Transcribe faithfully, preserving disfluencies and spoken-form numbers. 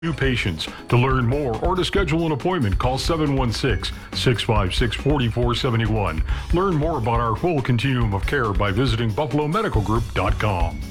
New patients. To learn more or to schedule an appointment, call seven one six, six five six, four four seven one. Learn more about our full continuum of care by visiting buffalo medical group dot com.